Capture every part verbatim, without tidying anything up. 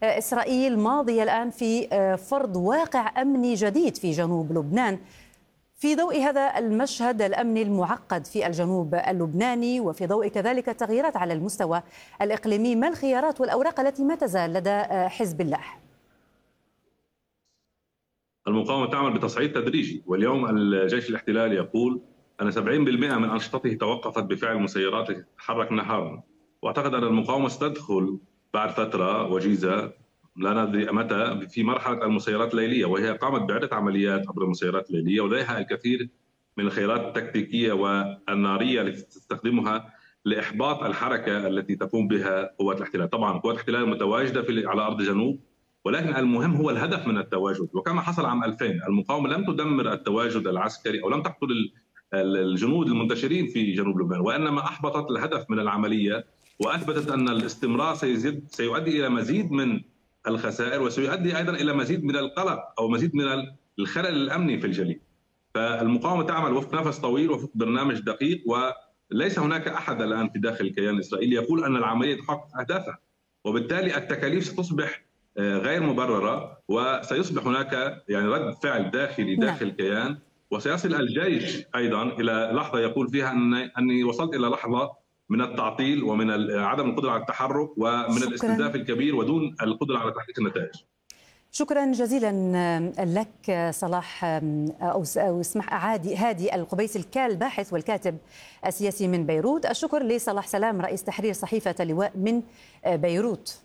إسرائيل ماضية الآن في فرض واقع أمني جديد في جنوب لبنان. في ضوء هذا المشهد الأمني المعقد في الجنوب اللبناني، وفي ضوء كذلك التغييرات على المستوى الإقليمي، ما الخيارات والأوراق التي ما تزال لدى حزب الله؟ المقاومة تعمل بتصعيد تدريجي، واليوم الجيش الاحتلالي يقول أن سبعين بالمئة من أنشطته توقفت بفعل مسيرات تتحرك نهارا، وأعتقد أن المقاومة ستدخل بعد فترة وجيزة لا ندري متى في مرحلة المسيرات الليلية، وهي قامت بعدة عمليات عبر المسيرات الليلية، ولديها الكثير من الخيارات التكتيكية والنارية التي تستخدمها لإحباط الحركة التي تقوم بها قوات الاحتلال. طبعا قوات الاحتلال متواجدة في على أرض جنوب، ولكن المهم هو الهدف من التواجد. وكما حصل عام ألفين، المقاومة لم تدمر التواجد العسكري أو لم تقتل الجنود المنتشرين في جنوب لبنان، وإنما أحبطت الهدف من العملية، وأثبتت أن الاستمرار سيزيد سيؤدي إلى مزيد من الخسائر، وسيؤدي أيضا إلى مزيد من القلق أو مزيد من الخلل الأمني في الجليد. فالمقاومة تعمل وفق نفس طويل وفق برنامج دقيق، وليس هناك أحد الآن في داخل الكيان الإسرائيلي يقول أن العملية تحقق أهدافها، وبالتالي التكاليف ستصبح غير مبررة، وسيصبح هناك يعني رد فعل داخلي داخل الكيان، وسيصل الجيش أيضا إلى لحظة يقول فيها أني, أني وصلت إلى لحظة من التعطيل ومن عدم القدرة على التحرك ومن شكراً. الاستنزاف الكبير ودون القدرة على تحقيق النتائج. شكرا جزيلا لك صلاح أو اسمح عادي هادي القبيس الكال، باحث والكاتب السياسي من بيروت. الشكر لصلاح سلام رئيس تحرير صحيفة اللواء من بيروت.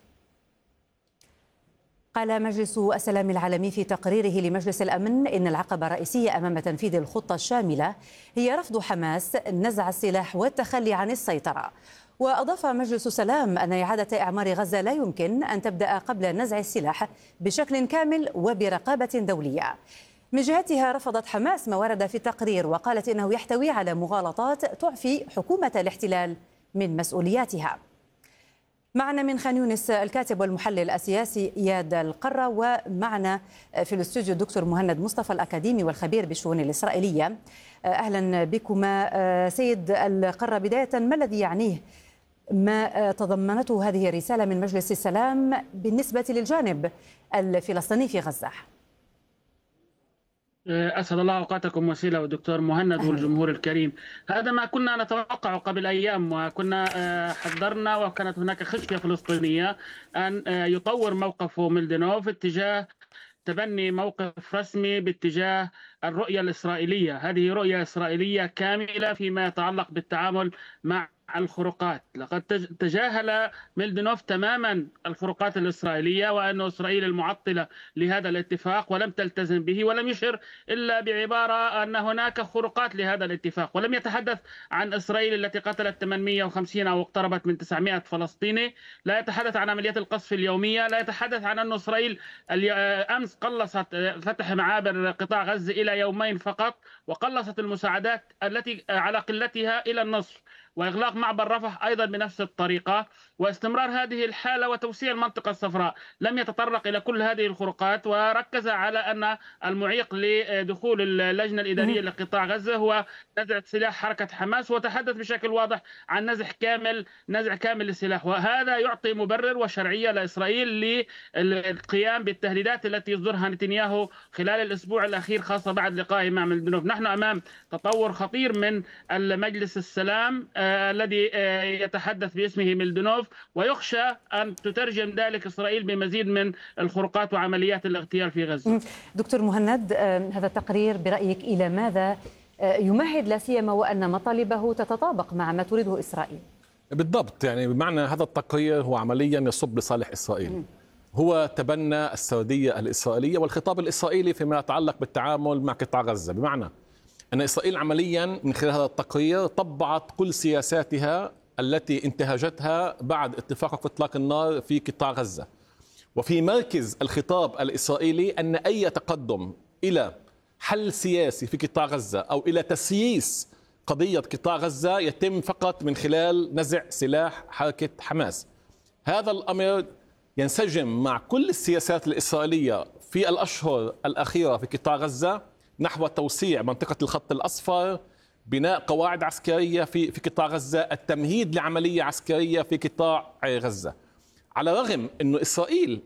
قال مجلس السلام العالمي في تقريره لمجلس الأمن إن العقبة الرئيسية أمام تنفيذ الخطة الشاملة هي رفض حماس نزع السلاح والتخلي عن السيطرة. وأضاف مجلس السلام أن إعادة إعمار غزة لا يمكن أن تبدأ قبل نزع السلاح بشكل كامل وبرقابة دولية. من جهتها رفضت حماس ما ورد في التقرير، وقالت إنه يحتوي على مغالطات تعفي حكومة الاحتلال من مسؤولياتها. معنا من خان يونس الكاتب والمحلل السياسي إياد القرة، ومعنا في الاستوديو الدكتور مهند مصطفى الأكاديمي والخبير بالشؤون الإسرائيلية. أهلا بكما. سيد القرة، بداية ما الذي يعنيه ما تضمنته هذه الرسالة من مجلس السلام بالنسبة للجانب الفلسطيني في غزة؟ أسعد الله أوقاتكم وسيلة ودكتور مهند والجمهور الكريم. هذا ما كنا نتوقع قبل أيام، وكنا حذرنا وكانت هناك خشية فلسطينية أن يطور موقفه ميلدينوف اتجاه تبني موقف رسمي باتجاه الرؤية الإسرائيلية. هذه رؤية إسرائيلية كاملة فيما يتعلق بالتعامل مع الخروقات. لقد تجاهل ميلدينوف تماما الخروقات الإسرائيلية، وأن إسرائيل المعطلة لهذا الاتفاق ولم تلتزم به، ولم يشر إلا بعبارة أن هناك خروقات لهذا الاتفاق، ولم يتحدث عن إسرائيل التي قتلت ثمانمئة وخمسين أو اقتربت من تسعمئة فلسطيني، لا يتحدث عن عمليات القصف اليومية، لا يتحدث عن أن إسرائيل أمس قلصت فتح معابر قطاع غزة إلى يومين فقط، وقلصت المساعدات التي على قلتها إلى النصف، وإغلاق معبر رفح أيضا بنفس الطريقة، واستمرار هذه الحالة وتوسيع المنطقة الصفراء. لم يتطرق إلى كل هذه الخروقات، وركز على أن المعيق لدخول اللجنة الإدارية لقطاع غزة هو نزع سلاح حركة حماس، وتحدث بشكل واضح عن نزع كامل نزع كامل للسلاح، وهذا يعطي مبرر وشرعية لإسرائيل للقيام بالتهديدات التي يصدرها نتنياهو خلال الأسبوع الأخير، خاصة بعد لقائه مع ميلدينوف. نحن أمام تطور خطير من المجلس السلام الذي يتحدث باسمه ميلدينوف، ويخشى أن تترجم ذلك إسرائيل بمزيد من الخروقات وعمليات الاغتيال في غزة. دكتور مهند، هذا التقرير برأيك إلى ماذا يمهد، لا سيما وأن مطالبه تتطابق مع ما تريده إسرائيل؟ بالضبط، يعني بمعنى هذا التقرير هو عمليا يصب لصالح إسرائيل. م. هو تبنى السردية الإسرائيلية والخطاب الإسرائيلي فيما يتعلق بالتعامل مع قطاع غزة، بمعنى أن إسرائيل عمليا من خلال هذا التقرير طبعت كل سياساتها التي انتهجتها بعد اتفاق إطلاق النار في قطاع غزة. وفي مركز الخطاب الإسرائيلي أن أي تقدم إلى حل سياسي في قطاع غزة أو إلى تسييس قضية قطاع غزة يتم فقط من خلال نزع سلاح حركة حماس. هذا الأمر ينسجم مع كل السياسات الإسرائيلية في الأشهر الأخيرة في قطاع غزة نحو توسيع منطقة الخط الأصفر، بناء قواعد عسكرية في في قطاع غزة، التمهيد لعملية عسكرية في قطاع غزة. على الرغم أن إسرائيل